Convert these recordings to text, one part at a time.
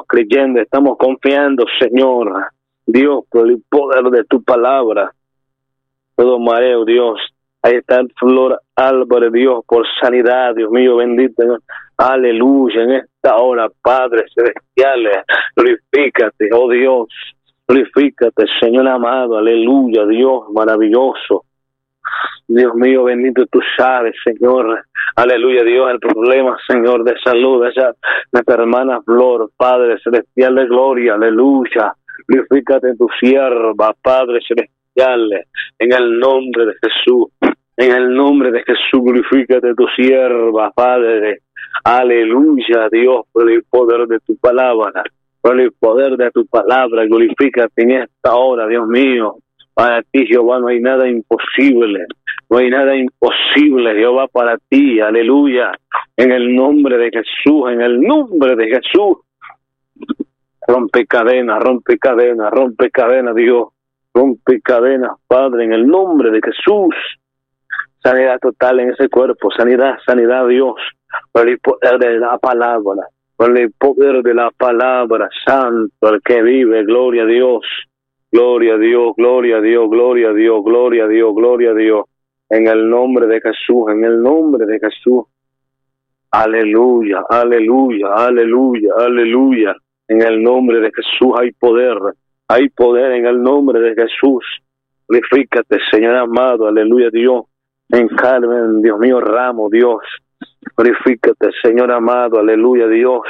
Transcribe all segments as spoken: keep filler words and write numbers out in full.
creyendo, estamos confiando, Señor, Dios, por el poder de tu palabra. Todo mareo, Dios. Ahí está el Flor Álvarez, Dios, por sanidad, Dios mío, bendito. Aleluya, en esta hora, Padre celestial, glorifícate, oh Dios, glorifícate, Señor amado, aleluya, Dios maravilloso. Dios mío, bendito, tú sabes, Señor, aleluya, Dios, el problema, Señor, de salud de esa nuestra hermana Flor, Padre celestial de gloria, aleluya, glorifícate en tu sierva, Padre celestial, en el nombre de Jesús, en el nombre de Jesús, glorifícate tu sierva, Padre, aleluya, Dios, por el poder de tu palabra, por el poder de tu palabra, glorifícate en esta hora, Dios mío. Para ti, Jehová, no hay nada imposible, no hay nada imposible, Jehová, para ti, aleluya, en el nombre de Jesús, en el nombre de Jesús. Rompe cadenas, rompe cadenas, rompe cadenas, Dios, rompe cadenas, Padre, en el nombre de Jesús. Sanidad total en ese cuerpo, sanidad, sanidad, Dios, por el poder de la palabra, por el poder de la palabra, santo, el que vive, gloria a Dios. Gloria a Dios, gloria a Dios, gloria a Dios, gloria a Dios, gloria a Dios. En el nombre de Jesús, en el nombre de Jesús. Aleluya, aleluya, aleluya, aleluya. En el nombre de Jesús hay poder, hay poder en el nombre de Jesús. Glorifícate, Señor amado, aleluya, Dios. En Carmen, Dios mío, Ramos, Dios. Glorifícate, Señor amado, aleluya, Dios.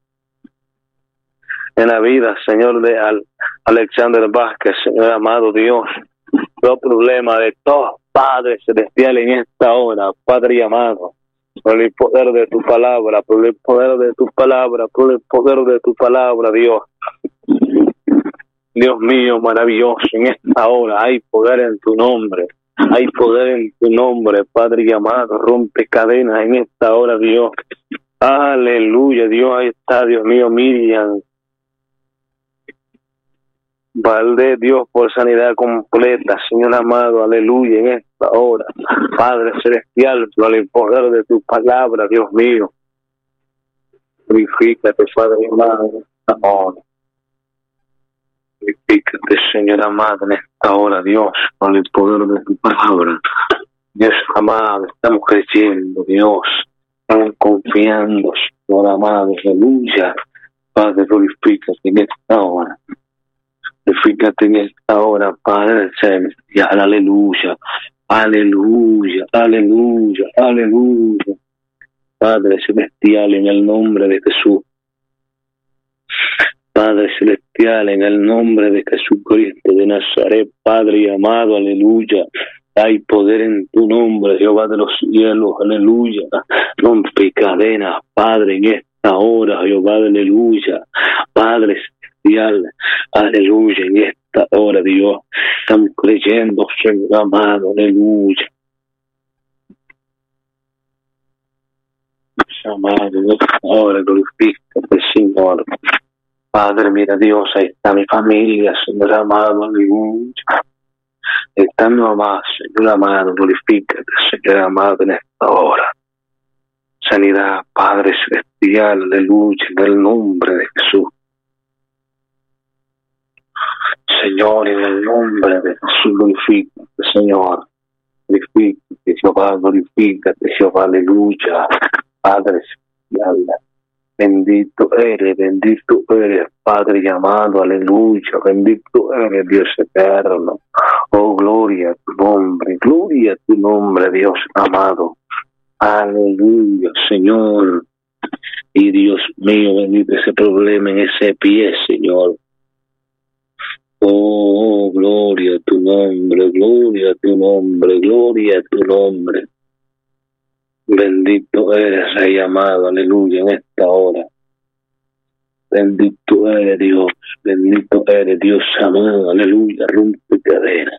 En la vida, Señor, de Al Alexander Vázquez, Señor amado Dios, todo problema de todos Padre celestial en esta hora, Padre amado, por el poder de tu palabra, por el poder de tu palabra, por el poder de tu palabra, Dios. Dios mío, maravilloso, en esta hora hay poder en tu nombre, hay poder en tu nombre, Padre amado, rompe cadenas en esta hora, Dios. Aleluya, Dios, ahí está, Dios mío, Miriam Valdés, Dios, por sanidad completa, Señor amado, aleluya, en esta hora, Padre celestial, por el poder de tu palabra, Dios mío, glorifícate, Padre amado, amor, glorifícate, Señor amado, en esta hora, Dios, por el poder de tu palabra, Dios amado, estamos creyendo, Dios, estamos confiando, Señor amado, aleluya, Padre, glorifícate en esta hora. Glorifícate en esta hora, Padre celestial, aleluya, aleluya, aleluya, aleluya. Padre celestial, en el nombre de Jesús. Padre celestial, en el nombre de Jesucristo de Nazaret, Padre amado, aleluya. Hay poder en tu nombre, Jehová de los cielos, aleluya. Rompe cadenas, Padre, en esta hora, Jehová, aleluya. Padre aleluya, en esta hora, Dios, estamos creyendo, Señor amado, aleluya. Amado, en esta hora, glorifícate, Señor. Padre, mira, Dios, ahí está mi familia, Señor amado, aleluya. Está mi mamá, Señor amado, glorifícate, Señor amado, en esta hora. Sanidad, Padre celestial, aleluya, en el nombre de Jesús. Señor, en el nombre de Jesús, glorifícate, Señor. Glorifícate, Jehová, glorifícate, Jehová, aleluya. Padre celestial, bendito eres, bendito eres, Padre amado, aleluya. Bendito eres, Dios eterno. Oh, gloria a tu nombre, gloria a tu nombre, Dios amado. Aleluya, Señor. Y Dios mío, bendito ese problema en ese pie, Señor. Oh, gloria a tu nombre, gloria a tu nombre, gloria a tu nombre. Bendito eres, Rey amado, aleluya, en esta hora. Bendito eres, Dios, bendito eres, Dios amado, aleluya, rompe cadena.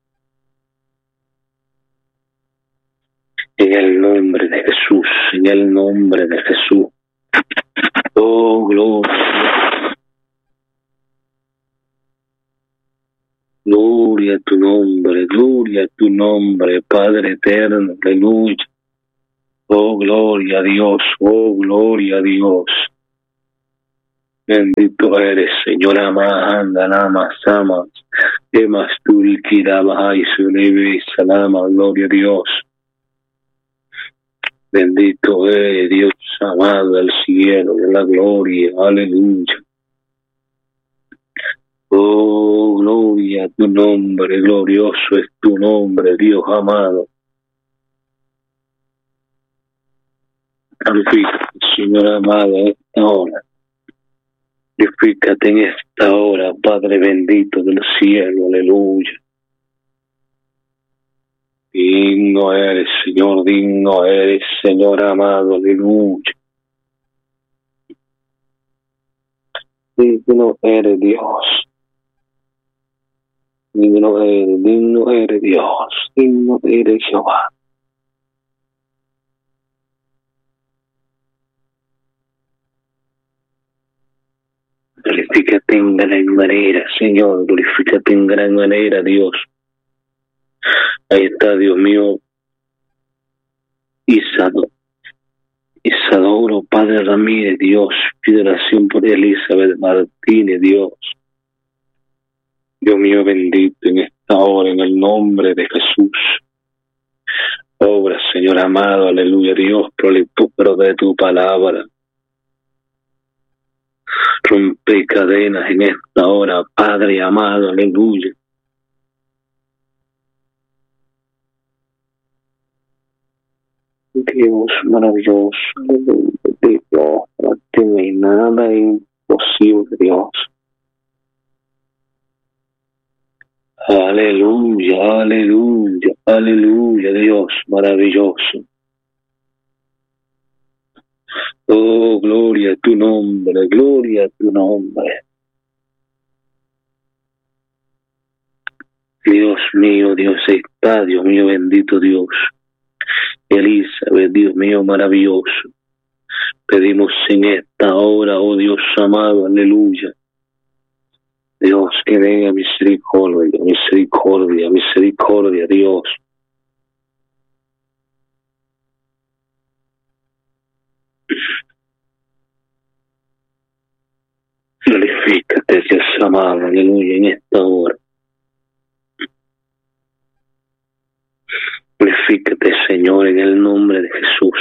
En el nombre de Jesús, en el nombre de Jesús. Oh, gloria. Gloria a tu nombre, gloria a tu nombre, Padre eterno, aleluya. Oh, gloria a Dios, oh, gloria a Dios. Bendito eres, Señor, amanda, nama, sama, emas, turikira, bahai, sulebe, salama, gloria a Dios. Bendito eres, Dios amado del cielo, de la gloria, aleluya. Oh, gloria a tu nombre, glorioso es tu nombre, Dios amado. Glorifícate, Señor amado, en esta hora. Glorifícate en esta hora, Padre bendito del cielo, aleluya. Digno eres, Señor, digno eres, Señor amado, aleluya. Digno eres, Dios. Digno eres, digno eres, Dios. Digno eres, Jehová. Glorifícate en gran manera, Señor. Glorifícate en gran manera, Dios. Ahí está, Dios mío. Isadoro, Isadoro, Padre Ramírez, Dios. Pide oración por Elizabeth Martínez, Dios. Dios mío bendito en esta hora, en el nombre de Jesús. Obra, Señor amado, aleluya, Dios, por el poder de tu palabra. Rompe cadenas en esta hora, Padre amado, aleluya. Dios maravilloso, aleluya, Dios, para ti no hay nada imposible, Dios. Aleluya, aleluya, aleluya, Dios maravilloso. Oh, gloria a tu nombre, gloria a tu nombre. Dios mío, Dios está, Dios mío, bendito Dios. Elizabeth, Dios mío, maravilloso. Pedimos en esta hora, oh Dios amado, aleluya. Dios, que venga misericordia, misericordia, misericordia, Dios. Glorifícate, Dios amado, aleluya, en esta hora. Glorifícate, Señor, en el nombre de Jesús.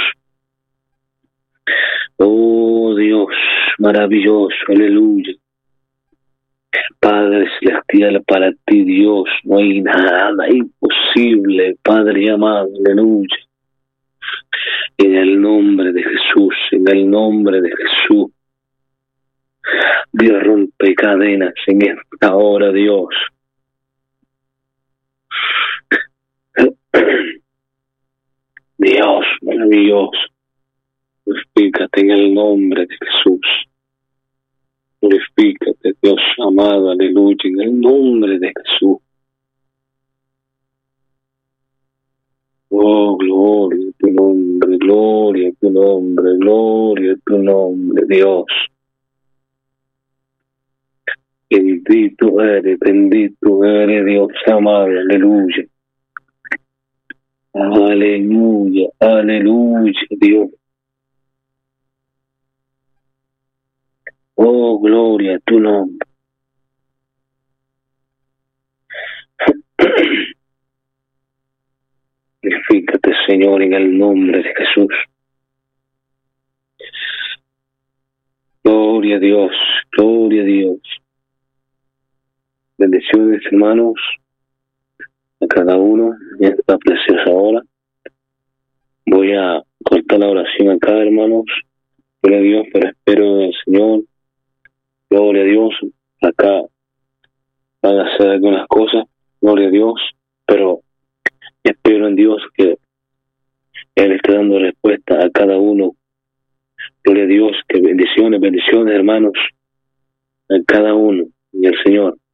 Oh, Dios maravilloso, aleluya. Padre celestial, para ti, Dios, no hay nada imposible, Padre amado, aleluya. En el nombre de Jesús, en el nombre de Jesús. Dios rompe cadenas en esta hora, Dios. Dios maravilloso, glorifícate en el nombre de Jesús. Glorifícate, Dios amado, aleluya, en el nombre de Jesús. Oh, gloria a tu nombre, gloria a tu nombre, gloria a tu nombre, Dios. Bendito eres, bendito eres, Dios amado, aleluya. Aleluya, aleluya, Dios. Oh, gloria a tu nombre. Glorifícate, Señor, en el nombre de Jesús. Gloria a Dios, gloria a Dios. Bendiciones, hermanos, a cada uno en esta preciosa hora. Voy a cortar la oración acá, hermanos. Gloria a Dios, pero espero en el Señor. Gloria a Dios. Acá van a hacer algunas cosas. Gloria a Dios. Pero espero en Dios que Él esté dando respuesta a cada uno. Gloria a Dios. Que bendiciones, bendiciones, hermanos, a cada uno. Y el Señor.